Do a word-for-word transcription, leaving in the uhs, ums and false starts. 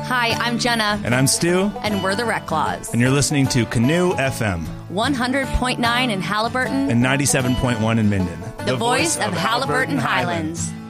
Hi, I'm Jenna. And I'm Stu. And we're the Rec Claws. And you're listening to Canoe F M. one hundred point nine in Halliburton. And ninety-seven point one in Minden. The, the voice, voice of, of Halliburton, Halliburton Highlands. Highlands.